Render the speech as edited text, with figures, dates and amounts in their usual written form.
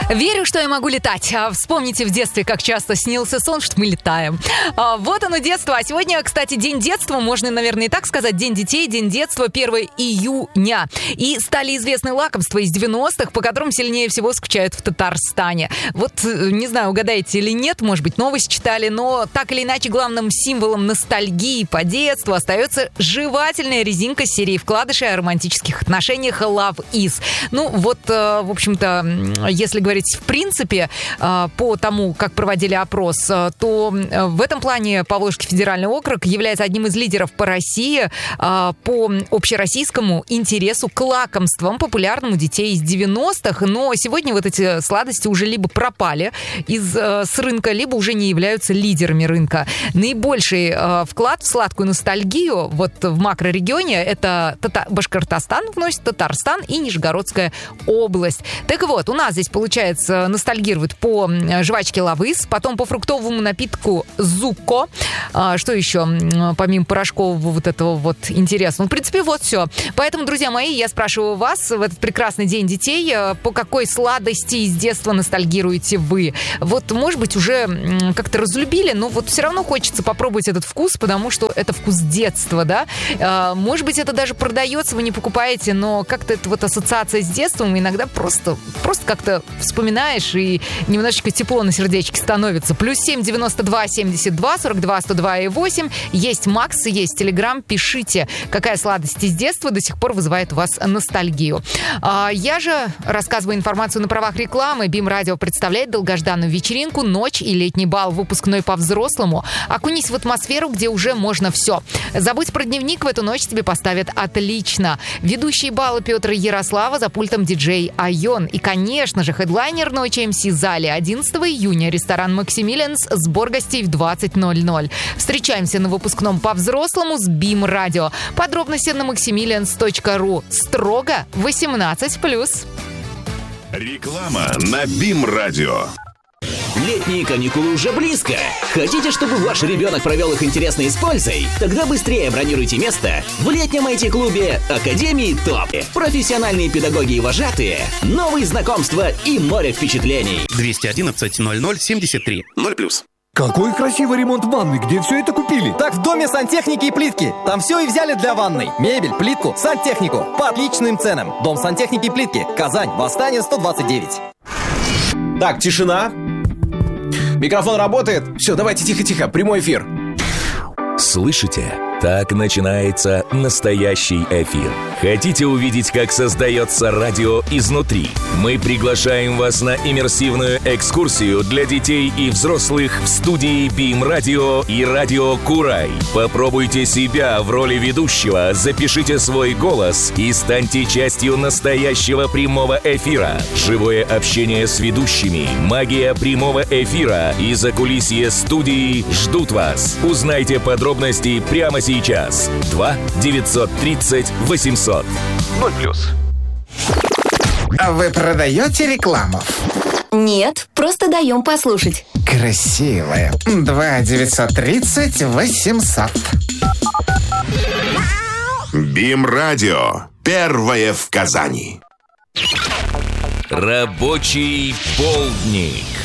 Верю, что я могу летать. Вспомните в детстве, как часто снился сон, что мы летаем. Вот оно, детство. А сегодня, кстати, День детства. Можно, наверное, и так сказать. День детей, День детства, 1 июня. И стали известны лакомства из 90-х, по которым сильнее всего скучают в Татарстане. Вот, не знаю, угадаете или нет, может быть, новость читали, но так или иначе главным символом ностальгии по детству остается жевательная резинка серии вкладышей о романтических отношениях Love Is. Ну, вот, в общем-то, если говорить в принципе по тому, как проводили опрос, то в этом плане Павловский федеральный округ является одним из лидеров по России по общероссийскому интересу к лакомствам, популярным у детей из 90-х. Но сегодня вот эти сладости уже либо пропали с рынка, либо уже не являются лидерами рынка. Наибольший вклад в сладкую ностальгию вот в макрорегионе это Башкортостан вносит, Татарстан и Нижегородская область. Так вот, у нас здесь, получается, ностальгируют по жвачке Лавыс, потом по фруктовому напитку Зуко. Что еще, помимо порошкового вот этого вот интересного? Ну, в принципе, вот все. Поэтому, друзья мои, я спрашиваю вас в этот прекрасный день детей, по какой сладости из детства ностальгируете вы? Вот, может быть, уже как-то разлюбили, но вот все равно хочется попробовать этот вкус, потому что это вкус детства, да? Может быть, это даже продается, вы не покупаете, но как-то это вот ассоциация с детством иногда просто как-то вспоминаешь, и немножечко тепло на сердечке становится. +7 92 72 42 102 и 8. Есть Макс, есть Телеграм. Пишите, какая сладость из детства до сих пор вызывает у вас ностальгию. Я же рассказываю информацию на правах рекламы. БИМ Радио представляет долгожданную вечеринку «Ночь и летний бал», выпускной по-взрослому. Окунись в атмосферу, где уже можно все. Забудь про дневник, в эту ночь тебе поставят отлично. Ведущие бала Петр и Ярослава, за пультом диджей Айон. И, конечно же, хедлайнер ночи МС Зали. 11 июня ресторан «Максимилианс», сбор гостей в 20:00. Встречаемся на выпускном по-взрослому с БИМ Радио. Подробности на maximilians.ru. Строго 18+. Реклама на БИМ Радио. Летние каникулы уже близко. Хотите, чтобы ваш ребенок провел их интересно и с пользой? Тогда быстрее бронируйте место в летнем IT-клубе Академии ТОП. Профессиональные педагоги и вожатые, новые знакомства и море впечатлений. 211 00 73 0+. Какой красивый ремонт ванны, где все это купили? Так в доме сантехники и плитки. Там все и взяли для ванной. Мебель, плитку, сантехнику. По отличным ценам. Дом сантехники и плитки. Казань. Восстание 129. Так, тишина. Микрофон работает? Все, давайте тихо-тихо, прямой эфир. Слышите? Так начинается настоящий эфир. Хотите увидеть, как создается радио изнутри? Мы приглашаем вас на иммерсивную экскурсию для детей и взрослых в студии БИМ Радио и Радио Курай. Попробуйте себя в роли ведущего, запишите свой голос и станьте частью настоящего прямого эфира. Живое общение с ведущими, магия прямого эфира и закулисье студии ждут вас. Узнайте подробности прямо сейчас. 2 930 800 0+. А вы продаете рекламу? Нет, просто даем послушать. Красивая. 2 930 800. БИМ Радио. Первое в Казани. Рабочий полдник.